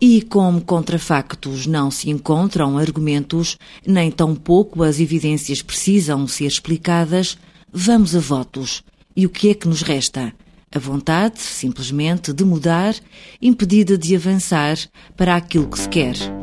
E como contra factos não se encontram argumentos, nem tampouco as evidências precisam ser explicadas, vamos a votos. E o que é que nos resta? A vontade, simplesmente, de mudar, impedida de avançar para aquilo que se quer.